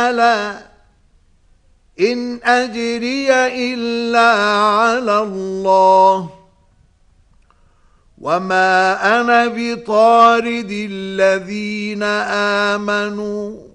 ألا إن أجري إلا على الله وما أنا بطارد الذين آمنوا